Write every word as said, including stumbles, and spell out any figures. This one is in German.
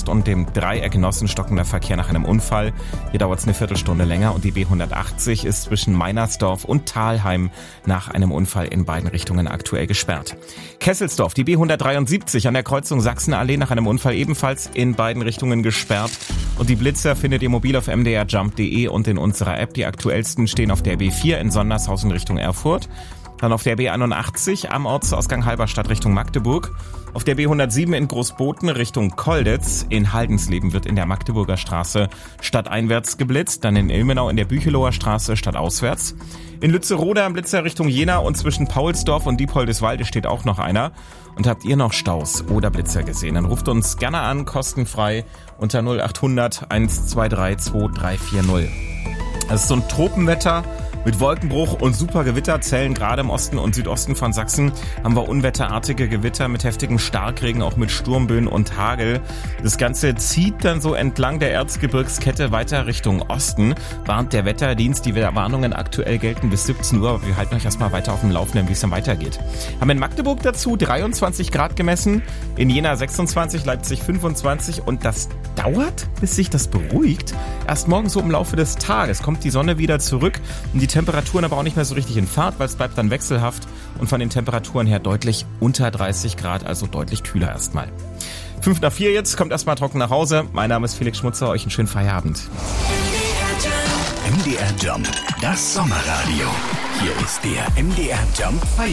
Ost und dem Dreieck Nossen stockender Verkehr nach einem Unfall. Hier dauert es eine Viertelstunde länger und die B hundertachtzig ist zwischen Meinersdorf und Thalheim nach einem Unfall in beiden Richtungen aktuell gesperrt. Kesselsdorf, die B hundertdreiundsiebzig an der Kreuzung Sachsenallee nach einem Unfall ebenfalls in beiden Richtungen gesperrt. Und die Blitzer findet ihr mobil auf m d r jump punkt d e und in unserer App. Die aktuellsten stehen auf der B vier in Sondershausen Richtung Erfurt. Dann auf der B einundachtzig am Ortsausgang Halberstadt Richtung Magdeburg. Auf der B hundertsieben in Großboten Richtung Kolditz. In Haldensleben wird in der Magdeburger Straße stadteinwärts geblitzt. Dann in Ilmenau in der Büchelower Straße stadtauswärts. In Lützeroda am Blitzer Richtung Jena und zwischen Paulsdorf und Diepoldeswalde steht auch noch einer. Und habt ihr noch Staus oder Blitzer gesehen? Dann ruft uns gerne an, kostenfrei unter null acht hundert eins zwei drei zwei drei vier null. Das ist so ein Tropenwetter mit Wolkenbruch und super Gewitterzellen. Gerade im Osten und Südosten von Sachsen haben wir unwetterartige Gewitter mit heftigem Starkregen, auch mit Sturmböen und Hagel. Das Ganze zieht dann so entlang der Erzgebirgskette weiter Richtung Osten. Warnt der Wetterdienst, die Warnungen aktuell gelten bis siebzehn Uhr. Aber wir halten euch erstmal weiter auf dem Laufenden, wie es dann weitergeht. Haben in Magdeburg dazu dreiundzwanzig Grad gemessen, in Jena sechsundzwanzig, Leipzig fünfundzwanzig und das dauert, bis sich das beruhigt. Erst morgen so im Laufe des Tages kommt die Sonne wieder zurück und die Temperaturen aber auch nicht mehr so richtig in Fahrt, weil es bleibt dann wechselhaft und von den Temperaturen her deutlich unter dreißig Grad, also deutlich kühler erstmal. Fünf nach vier jetzt, kommt erstmal trocken nach Hause. Mein Name ist Felix Schmutzer, euch einen schönen Feierabend. M D R Jump, das Sommerradio. Hier ist der M D R Jump Feierabend.